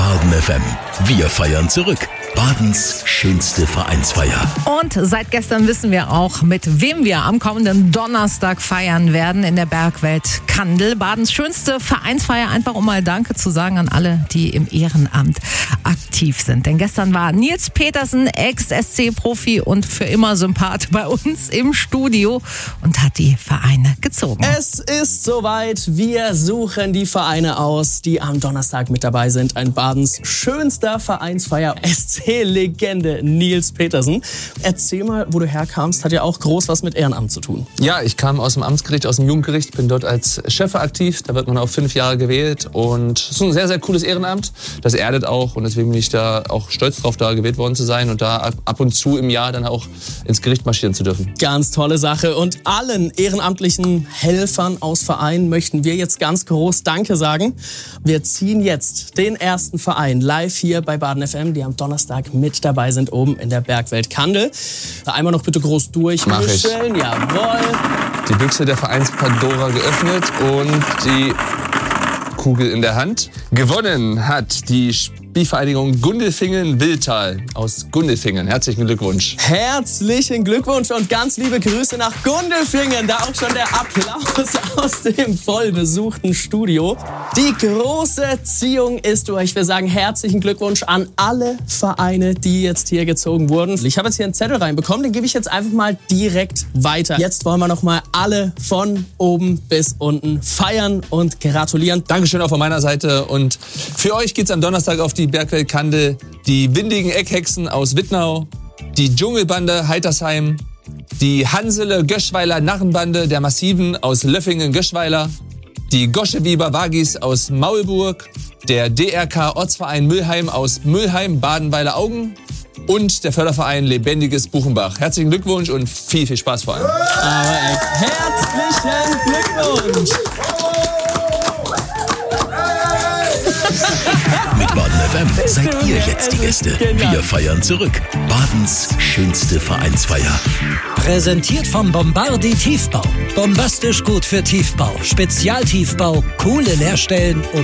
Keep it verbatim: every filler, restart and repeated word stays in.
Baden F M. Wir feiern zurück. Badens schönste Vereinsfeier. Und seit gestern wissen wir auch, mit wem wir am kommenden Donnerstag feiern werden in der Bergwelt Kandel. Badens schönste Vereinsfeier, einfach um mal Danke zu sagen an alle, die im Ehrenamt aktiv sind. Denn gestern war Nils Petersen, Ex-S C-Profi und für immer Sympath, bei uns im Studio und hat die Vereine gezogen. Es ist soweit. Wir suchen die Vereine aus, die am Donnerstag mit dabei sind. Ein Badens schönster Vereinsfeier. S C-Legende Nils Petersen. Erzähl mal, wo du herkamst. Hat ja auch groß was mit Ehrenamt zu tun. Ja, ich kam aus dem Amtsgericht, aus dem Jugendgericht, bin dort als Chef aktiv. Da wird man auf fünf Jahre gewählt und es ist ein sehr, sehr cooles Ehrenamt. Das erdet auch und deswegen bin ich da auch stolz drauf, da gewählt worden zu sein und da ab und zu im Jahr dann auch ins Gericht marschieren zu dürfen. Ganz tolle Sache und allen ehrenamtlichen Helfern aus Vereinen möchten wir jetzt ganz groß Danke sagen. Wir ziehen jetzt den ersten Verein live hier bei Baden F M, die am Donnerstag mit dabei sind, oben in der Bergwelt Kandel. Einmal noch bitte groß durchmischen. Jawohl. Die Büchse der Vereins-Pandora geöffnet und die Kugel in der Hand. Gewonnen hat die Spielvereinigung Gundelfingen-Wildtal aus Gundelfingen. Herzlichen Glückwunsch. Herzlichen Glückwunsch und ganz liebe Grüße nach Gundelfingen. Da auch schon der Applaus aus dem vollbesuchten Studio. Die große Ziehung ist durch. Wir sagen herzlichen Glückwunsch an alle Vereine, die jetzt hier gezogen wurden. Ich habe jetzt hier einen Zettel reinbekommen, den gebe ich jetzt einfach mal direkt weiter. Jetzt wollen wir noch mal alle von oben bis unten feiern und gratulieren. Dankeschön auch von meiner Seite und für euch geht's am Donnerstag auf die Bergwelt Kandel, die windigen Eckhexen aus Wittnau, die Dschungelbande Heitersheim, die Hansele Göschweiler Narrenbande der Massiven aus Löffingen-Göschweiler, die Goscheweber Wagis aus Maulburg, der D R K Ortsverein Müllheim aus Müllheim Badenweiler Augen und der Förderverein Lebendiges Buchenbach. Herzlichen Glückwunsch und viel, viel Spaß vor allem. Aber echt, herzlichen Glückwunsch! Mit Baden F M seid ihr jetzt die Gäste. Wir feiern zurück. Badens schönste Vereinsfeier. Präsentiert vom Bombardi Tiefbau. Bombastisch gut für Tiefbau. Spezialtiefbau, coole Leerstellen und